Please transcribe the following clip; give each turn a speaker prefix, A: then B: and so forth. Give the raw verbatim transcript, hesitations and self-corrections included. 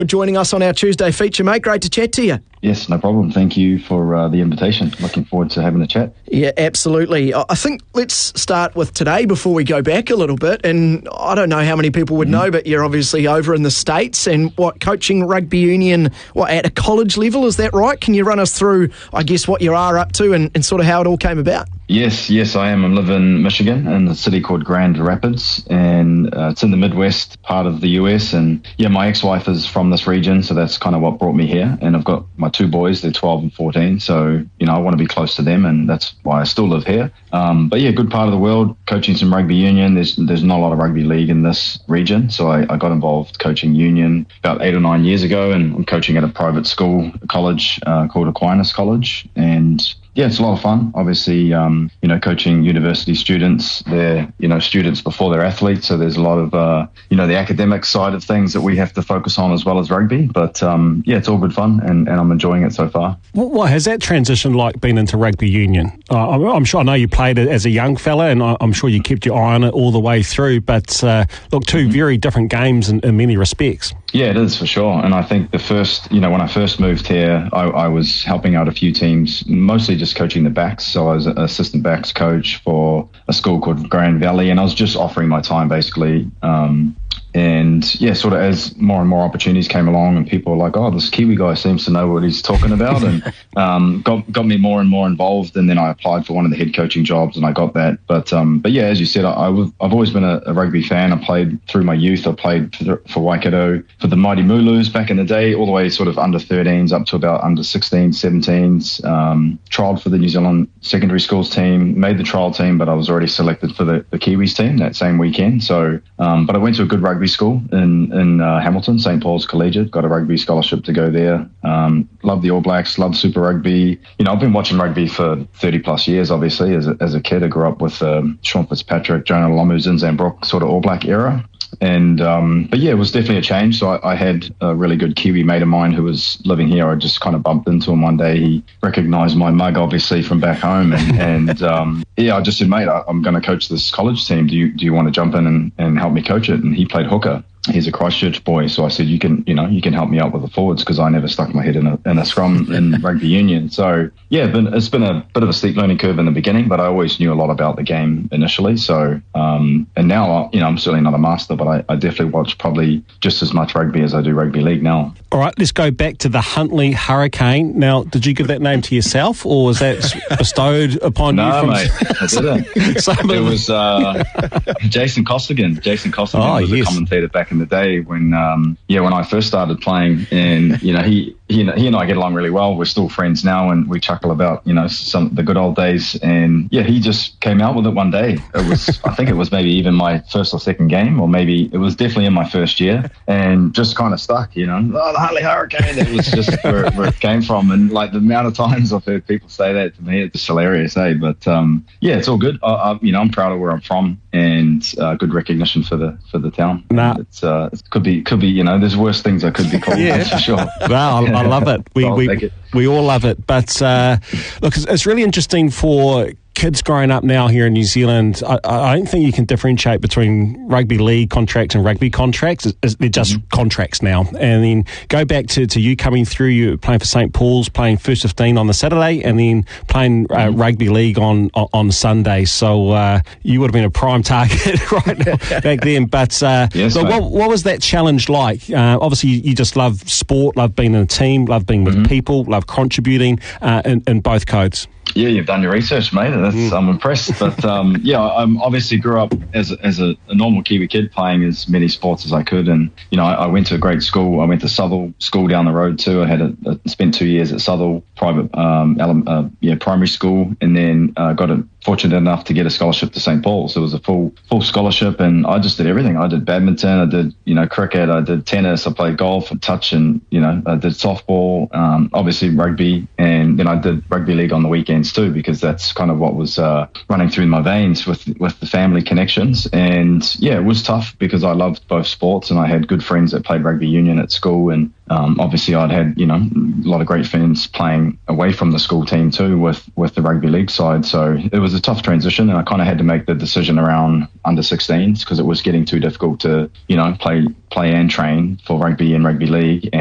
A: for joining us on our Tuesday feature, mate. Great to chat to you.
B: Yes, no problem. Thank you for uh, the invitation. Looking forward to having a chat.
A: Yeah, absolutely. I think let's start with today before we go back a little bit. And I don't know how many people would mm. know, but you're obviously over in the States and what coaching rugby union what, at a college level, is that right? Can you run us through, I guess, what you are up to and, and sort of how it all came about?
B: Yes, yes, I am. I live in Michigan in a city called Grand Rapids, and uh, it's in the Midwest part of the U S. And yeah, my ex-wife is from this region, so that's kind of what brought me here. And I've got my two boys, they're twelve and fourteen, so you know I want to be close to them, and that's why I still live here. Um, but yeah, good part of the world, coaching some rugby union. There's there's not a lot of rugby league in this region, so I, I got involved coaching union about eight or nine years ago, and I'm coaching at a private school, a college uh, called Aquinas College, and yeah, it's a lot of fun. Obviously, um, you know, coaching university students, they're, you know, students before they're athletes. So there's a lot of, uh, you know, the academic side of things that we have to focus on as well as rugby. But um, yeah, it's all good fun, and, and I'm enjoying it so far.
C: What has that transition like been into rugby union? Uh, I'm, I'm sure I know you played it as a young fella, and I, I'm sure you kept your eye on it all the way through. But uh, look, two mm-hmm. very different games in, in many respects.
B: Yeah, it is for sure. And I think the first, you know, when I first moved here, I, I was helping out a few teams, mostly just coaching the backs. So I was an assistant backs coach for a school called Grand Valley, and I was just offering my time basically. Um, And yeah, sort of as more and more opportunities came along and people were like, oh, this Kiwi guy seems to know what he's talking about, and um, got got me more and more involved. And then I applied for one of the head coaching jobs and I got that. But um, but yeah, as you said, I, I was, I've always been a, a rugby fan. I played through my youth. I played for, for Waikato, for the Mighty Mooloos back in the day, all the way sort of under thirteens up to about under sixteens, seventeens. Um, trialled for the New Zealand secondary schools team, made the trial team, but I was already selected for the, the Kiwis team that same weekend. So, um, but I went to a good rugby school in in uh, Hamilton, Saint Paul's Collegiate. Got a rugby scholarship to go there. Um, love the All Blacks, love Super Rugby. You know, I've been watching rugby for thirty plus years. Obviously, as a, as a kid, I grew up with um, Sean Fitzpatrick, Jonah Lomu, Zinzan Brook, sort of All Black era. And um, but yeah, it was definitely a change. So I, I had a really good Kiwi mate of mine who was living here. I just kind of bumped into him one day. He recognised my mug, obviously, from back home, and, and um, yeah, I just said, mate, I, I'm going to coach this college team. Do you do you want to jump in and, and help me coach it? And he played hooker. He's a Christchurch boy, so I said, you can, you know, you can help me out with the forwards, because I never stuck my head in a, in a scrum in rugby union. So yeah, been, it's been a bit of a steep learning curve in the beginning, but I always knew a lot about the game initially. So um, and now, you know, I'm certainly not a master, but I, I definitely watch probably just as much rugby as I do rugby league now.
C: All right, let's go back to the Huntly Hurricane. Now, did you give that name to yourself, or was that bestowed upon
B: no,
C: you? No,
B: mate, I didn't. It was uh, Jason Costigan. Jason Costigan
C: oh,
B: was
C: yes.
B: a commentator back in the day when, um, yeah, when I first started playing, and you know, he. He and, he and I get along really well. We're still friends now, and we chuckle about, you know, some the good old days. And yeah, he just came out with it one day. It was, I think it was maybe even my first or second game, or maybe it was definitely in my first year, and just kind of stuck, you know. Oh, the Huntly Hurricane. It was just where, where it came from, and like the amount of times I've heard people say that to me, it's just hilarious, eh? But um, yeah, it's all good. I, I, you know, I'm proud of where I'm from, and uh, good recognition for the for the town.
C: Nah.
B: It's uh, it could be could be you know, there's worse things I could be called.
C: Yeah,
B: that's for sure.
C: Well, I, I love it. We
B: I'll
C: we
B: take it.
C: we all love it. But uh, look, it's, it's really interesting for kids growing up now here in New Zealand. I, I don't think you can differentiate between rugby league contracts and rugby contracts. It's, it's, they're just mm-hmm. contracts now. And then go back to, to you coming through, you playing for Saint Paul's, playing first fifteen on the Saturday, and then playing uh, mm-hmm. rugby league on on, on Sunday. So uh, you would have been a prime target right now, back then. But uh,
B: yes,
C: so what, what was that challenge like? Uh, obviously, you, you just love sport, love being in a team, love being with mm-hmm. people, love contributing uh, in, in both codes.
B: Yeah, you've done your research, mate. That's, mm. I'm impressed. But um, yeah, I obviously grew up as a, as a, a normal Kiwi kid, playing as many sports as I could. And you know, I, I went to a great school. I went to Southall School down the road too. I had a, a spent two years at Southall private, um, uh, yeah, primary school, and then uh, got a fortunate enough to get a scholarship to Saint Paul's. So it was a full full scholarship, and I just did everything. I did badminton, I did you know cricket, I did tennis, I played golf and touch, and you know I did softball, um, obviously rugby, and then I did rugby league on the weekends too, because that's kind of what was uh, running through my veins with with the family connections. And yeah, it was tough because I loved both sports, and I had good friends that played rugby union at school, and Um, obviously, I'd had, you know, a lot of great friends playing away from the school team too with, with the rugby league side. So it was a tough transition, and I kind of had to make the decision around under sixteens because it was getting too difficult to, you know, play play and train for rugby and rugby league.